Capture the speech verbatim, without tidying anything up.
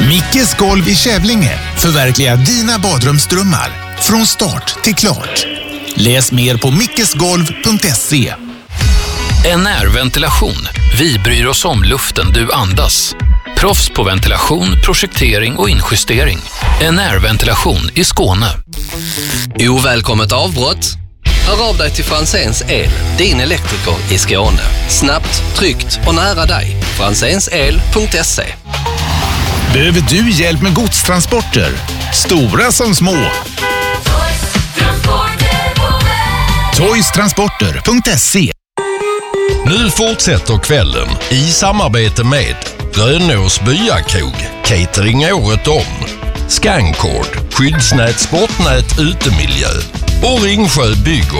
Mickes golv i Kävlinge förverkligar dina badrumsdrömmar från start till klart. Läs mer på mickesgolv punkt se. N R-ventilation. Vi bryr oss om luften du andas. Proffs på ventilation, projektering och injustering. N R-ventilation i Skåne. Ovälkommet avbrott? Hör av dig till Franzéns El, din elektriker i Skåne. Snabbt, tryggt och nära dig. franzénsel punkt se. Behöver du hjälp med godstransporter? Stora som små. toys transporter punkt se. Nu fortsätter kvällen i samarbete med Rönås Byakog, catering året om, Scancord, skyddsnät, sportnät, utemiljö och Ringsjö Bygg